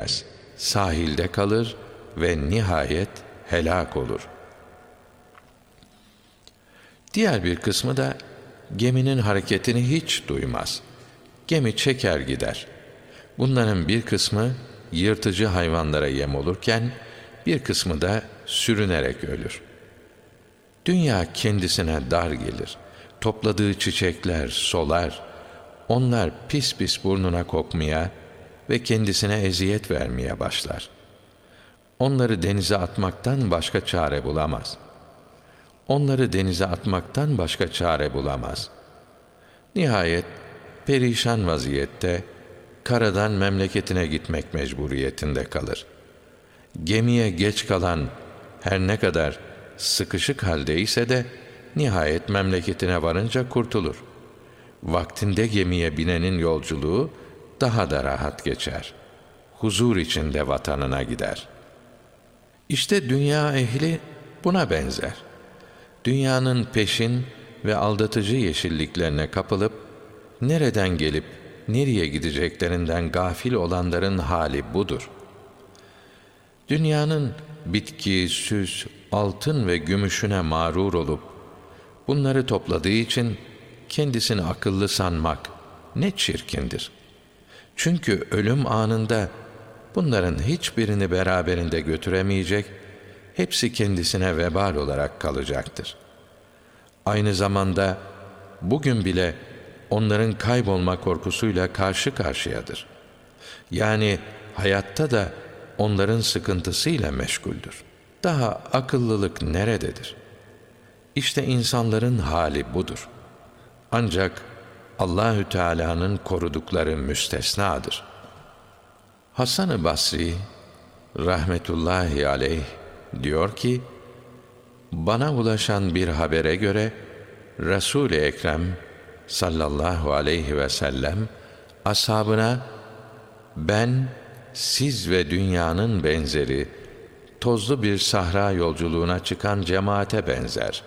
giremez. Sahilde kalır ve nihayet helak olur. Diğer bir kısmı da geminin hareketini hiç duymaz. Gemi çeker gider. Bunların bir kısmı yırtıcı hayvanlara yem olurken bir kısmı da sürünerek ölür. Dünya kendisine dar gelir. Topladığı çiçekler solar. Onlar pis pis burnuna kokmaya ve kendisine eziyet vermeye başlar. Onları denize atmaktan başka çare bulamaz. Onları denize atmaktan başka çare bulamaz. Nihayet perişan vaziyette karadan memleketine gitmek mecburiyetinde kalır. Gemiye geç kalan her ne kadar sıkışık haldeyse de nihayet memleketine varınca kurtulur. Vaktinde gemiye binenin yolculuğu daha da rahat geçer. Huzur içinde vatanına gider. İşte dünya ehli buna benzer. Dünyanın peşin ve aldatıcı yeşilliklerine kapılıp nereden gelip nereye gideceklerinden gafil olanların hali budur. Dünyanın bitki, süs, altın ve gümüşüne mağrur olup bunları topladığı için kendisini akıllı sanmak ne çirkindir. Çünkü ölüm anında bunların hiçbirini beraberinde götüremeyecek, hepsi kendisine vebal olarak kalacaktır. Aynı zamanda bugün bile onların kaybolma korkusuyla karşı karşıyadır. Yani hayatta da onların sıkıntısıyla meşguldür. Daha akıllılık nerededir? İşte insanların hali budur. Ancak Allahü Teala'nın korudukları müstesnadır. Hasan-ı Basri rahmetullahi aleyh diyor ki, bana ulaşan bir habere göre Resul-i Ekrem sallallahu aleyhi ve sellem ashabına, ben siz ve dünyanın benzeri tozlu bir sahra yolculuğuna çıkan cemaate benzer.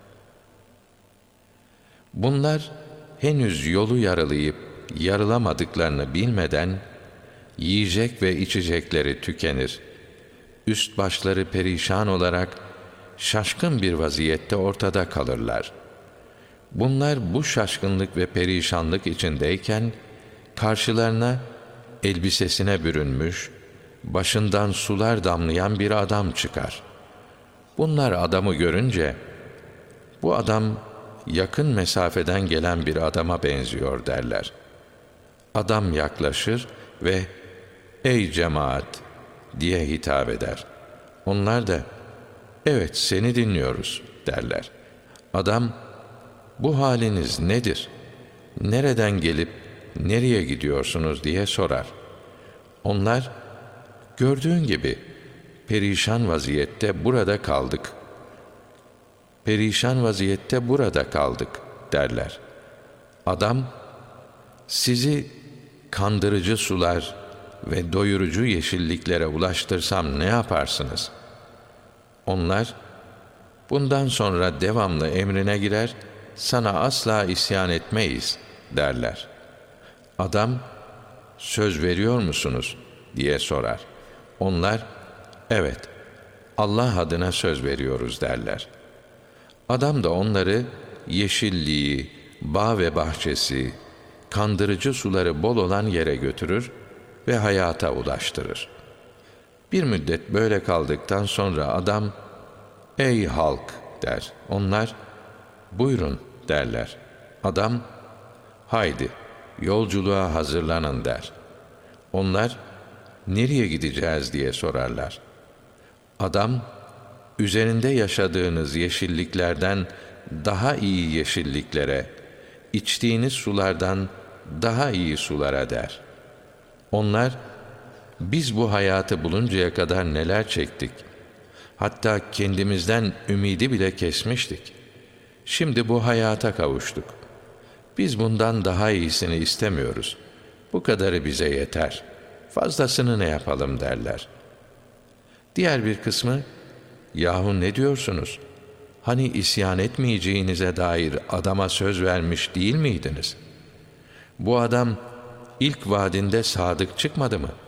Bunlar henüz yolu yaralayıp yarılamadıklarını bilmeden yiyecek ve içecekleri tükenir. Üst başları perişan olarak şaşkın bir vaziyette ortada kalırlar. Bunlar bu şaşkınlık ve perişanlık içindeyken karşılarına elbisesine bürünmüş, başından sular damlayan bir adam çıkar. Bunlar adamı görünce, bu adam yakın mesafeden gelen bir adama benziyor derler. Adam yaklaşır ve ey cemaat diye hitap eder. Onlar da evet seni dinliyoruz derler. Adam, bu haliniz nedir? Nereden gelip nereye gidiyorsunuz diye sorar. Onlar, gördüğün gibi perişan vaziyette burada kaldık. Perişan vaziyette burada kaldık derler. Adam, sizi kandırıcı sular ve doyurucu yeşilliklere ulaştırsam ne yaparsınız? Onlar, bundan sonra devamlı emrine girer, sana asla isyan etmeyiz derler. Adam, söz veriyor musunuz diye sorar. Onlar, evet, Allah adına söz veriyoruz derler. Adam da onları yeşilliği, bağ ve bahçesi, kandırıcı suları bol olan yere götürür ve hayata ulaştırır. Bir müddet böyle kaldıktan sonra adam, ey halk der. Onlar, buyurun derler. Adam, haydi yolculuğa hazırlanın der. Onlar, nereye gideceğiz diye sorarlar. Adam, üzerinde yaşadığınız yeşilliklerden daha iyi yeşilliklere, içtiğiniz sulardan daha iyi sulara der. Onlar, biz bu hayatı buluncaya kadar neler çektik. Hatta kendimizden ümidi bile kesmiştik. Şimdi bu hayata kavuştuk. Biz bundan daha iyisini istemiyoruz. Bu kadarı bize yeter. Fazlasını ne yapalım derler. Diğer bir kısmı, yahu ne diyorsunuz? Hani isyan etmeyeceğinize dair adama söz vermiş değil miydiniz? Bu adam ilk vaadinde sadık çıkmadı mı?